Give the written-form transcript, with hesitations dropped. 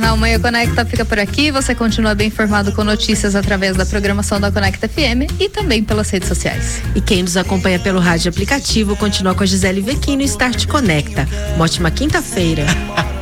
Jornal Manhã Conecta fica por aqui. Você continua bem informado com notícias através da programação da Conecta FM e também pelas redes sociais. E quem nos acompanha pelo rádio aplicativo continua com a Gisele Vecchino e Start Conecta. Uma ótima quinta-feira.